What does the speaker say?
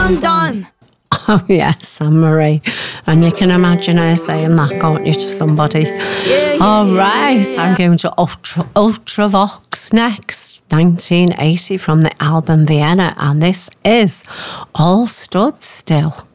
done. Oh, yes, Anne-Marie. And you can imagine her saying that, can't you, to somebody? All right, I'm going to Ultravox next. 1980 from the album Vienna. And this is All Stood Still.